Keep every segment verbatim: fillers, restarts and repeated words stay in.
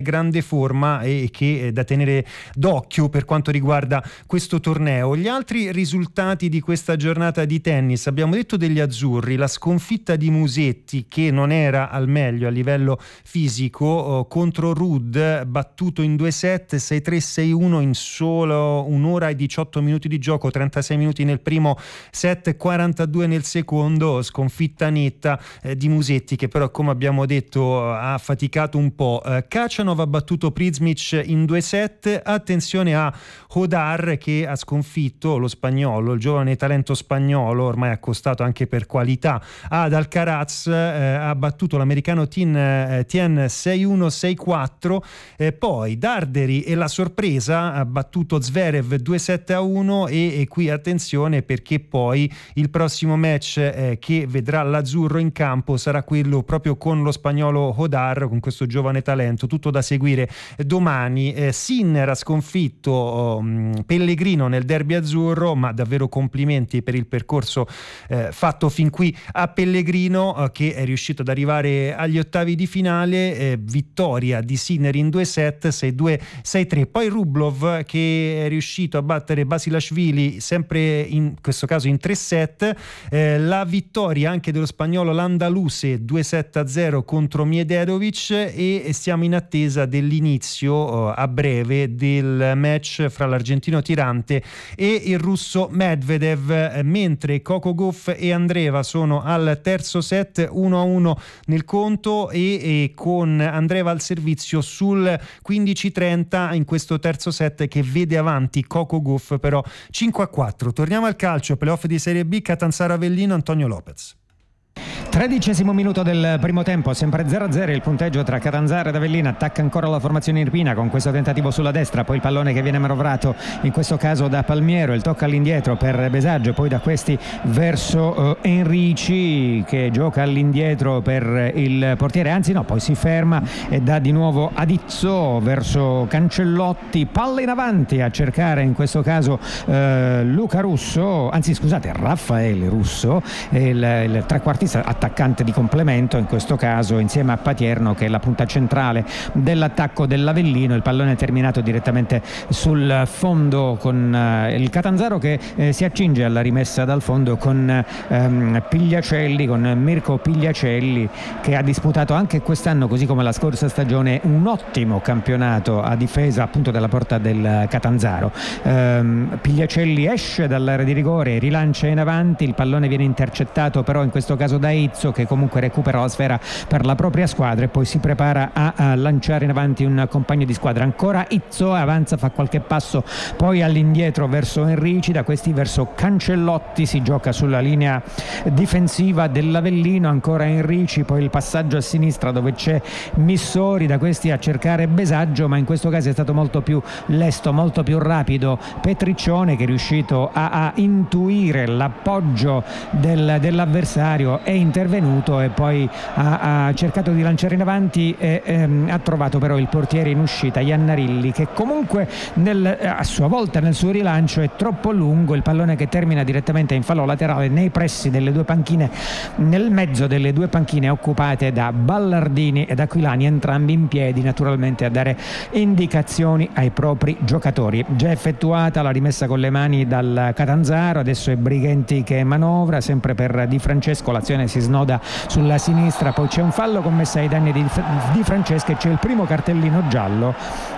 grande forma e che è da tenere d'occhio per quanto riguarda questo torneo. Gli altri risultati di questa giornata di tennis: abbiamo detto degli azzurri, la sconfitta di Musetti che non era al meglio a livello fisico contro Ruud, battuto in due set sei tre sei uno in solo un'ora e diciotto minuti di gioco, trentasei minuti nel primo set, quarantadue nel secondo. Sconfitta netta eh, di Musetti, che però, come abbiamo detto, ha faticato un po'. eh, Khachanov ha battuto Prizmic in due set. Attenzione a Hodar, che ha sconfitto lo spagnolo, il giovane talento spagnolo ormai accostato anche per qualità ad Alcaraz. eh, ha battuto l'americano Tien, eh, Tien sei uno sei quattro. eh, poi Darderi e la sorpresa, ha battuto Zverev due sette a uno, e, e qui attenzione perché poi il prossimo match eh, che vedrà l'azzurro in campo sarà quello proprio con lo spagnolo Hodar, con questo giovane talento, tutto da seguire domani. eh, Sinner ha sconfitto um, Pellegrino nel derby azzurro, ma davvero complimenti per il percorso eh, fatto fin qui a Pellegrino, eh, che è riuscito ad arrivare agli ottavi di finale. eh, vittoria di Sinner in due set sei due sei tre. Poi Rublev, che è riuscito a battere Basilashvili sempre in questo caso in tre set. eh, la vittoria anche dello spagnolo Landaluse due sette a zero contro Miededovic, e stiamo in attesa dell'inizio eh, a breve del match fra l'argentino Tirante e il russo Medvedev, eh, mentre Coco Gauff e Andreeva sono al terzo set uno a uno nel conto, e, e con Andreeva al servizio sul quindici trenta in questo terzo set, che vede avanti Coco Gauff però cinque a quattro. Torniamo al calcio, playoff di Serie B, Catanzaro Avellino, Antonio Lopez. Tredicesimo minuto del primo tempo, sempre zero a zero il punteggio tra Catanzaro ed Avellino. Attacca ancora la formazione irpina con questo tentativo sulla destra, poi il pallone che viene manovrato in questo caso da Palmiero, il tocca all'indietro per Besaggio, poi da questi verso uh, Enrici, che gioca all'indietro per il portiere, anzi no, poi si ferma e dà di nuovo ad Izzo verso Cancellotti, palla in avanti a cercare in questo caso uh, Luca Russo, anzi scusate Raffaele Russo, il, il trequartista attaccante di complemento in questo caso, insieme a Patierno, che è la punta centrale dell'attacco dell'Avellino. Il pallone è terminato direttamente sul fondo con eh, il Catanzaro che eh, si accinge alla rimessa dal fondo con ehm, Pigliacelli, con Mirko Pigliacelli, che ha disputato anche quest'anno, così come la scorsa stagione, un ottimo campionato a difesa appunto della porta del Catanzaro. ehm, Pigliacelli esce dall'area di rigore, rilancia in avanti, il pallone viene intercettato però in questo caso da Izzo, che comunque recupera la sfera per la propria squadra e poi si prepara a, a lanciare in avanti un compagno di squadra. Ancora Izzo avanza, fa qualche passo poi all'indietro verso Enrici, da questi verso Cancellotti, si gioca sulla linea difensiva dell'Avellino. Ancora Enrici, poi il passaggio a sinistra dove c'è Missori, da questi a cercare Besaggio, ma in questo caso è stato molto più lesto, molto più rapido Petriccione, che è riuscito a, a intuire l'appoggio del, dell'avversario, è intervenuto e poi ha, ha cercato di lanciare in avanti e ehm, ha trovato però il portiere in uscita Iannarilli, che comunque nel, a sua volta nel suo rilancio è troppo lungo, il pallone che termina direttamente in fallo laterale nei pressi delle due panchine, nel mezzo delle due panchine occupate da Ballardini ed Aquilani, entrambi in piedi naturalmente a dare indicazioni ai propri giocatori. Già effettuata la rimessa con le mani dal Catanzaro, adesso è Brighenti che manovra sempre per Di Francesco, l'azione si snoda sulla sinistra, poi c'è un fallo commesso ai danni di, di Francesco e c'è il primo cartellino giallo.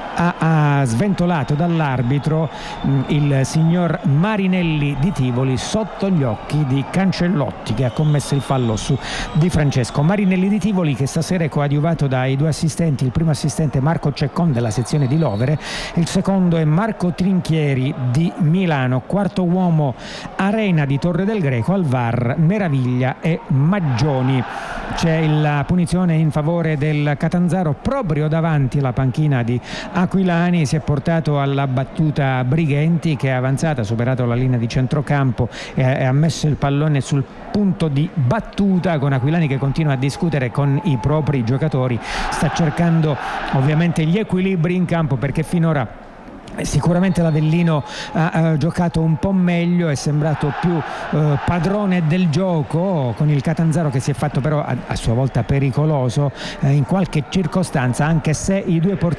Ha, ha sventolato dall'arbitro mh, il signor Marinelli di Tivoli sotto gli occhi di Cancellotti, che ha commesso il fallo su Di Francesco. Marinelli di Tivoli che stasera è coadiuvato dai due assistenti, il primo assistente Marco Ceccon della sezione di Lovere, il secondo è Marco Trinchieri di Milano, quarto uomo Arena di Torre del Greco, al V A R Meraviglia e Maggioni. C'è la punizione in favore del Catanzaro proprio davanti alla panchina di Aquilani, si è portato alla battuta Brighenti, che è avanzata, ha superato la linea di centrocampo e ha messo il pallone sul punto di battuta, con Aquilani che continua a discutere con i propri giocatori, sta cercando ovviamente gli equilibri in campo, perché finora sicuramente l'Avellino ha, ha giocato un po' meglio, è sembrato più eh, padrone del gioco, con il Catanzaro che si è fatto però a, a sua volta pericoloso eh, in qualche circostanza, anche se i due portieri